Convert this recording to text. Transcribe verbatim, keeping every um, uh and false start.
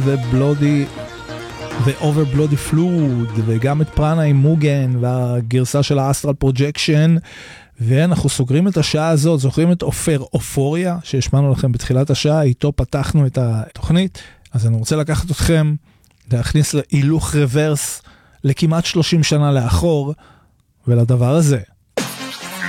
ובלודי ו-Over Bloody Fluid, וגם את פרנה עם מוגן והגרסה של האסטרל פרוג'קשן. ואנחנו סוגרים את השעה הזאת. זוכרים את אופר אופוריה שהשמענו לכם בתחילת השעה, איתו פתחנו את התוכנית. אז אני רוצה לקחת אתכם להכניס להילוך רוורס לכמעט שלושים שנה לאחור, ולדבר הזה